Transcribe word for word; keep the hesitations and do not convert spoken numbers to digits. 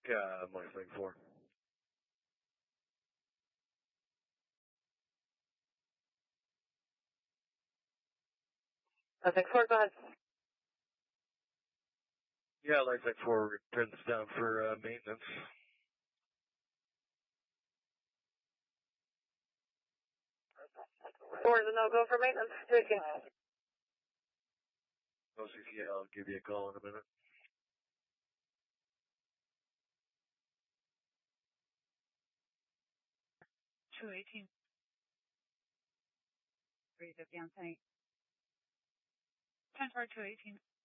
Yeah, I'm listening for. Lights four, go ahead. Yeah, Lights four, turn this down for uh, maintenance. Four is a no-go for maintenance. Taking. O C C, I'll give you a call in a minute. two eighteen. Three fifty on site. ten four two eighteen.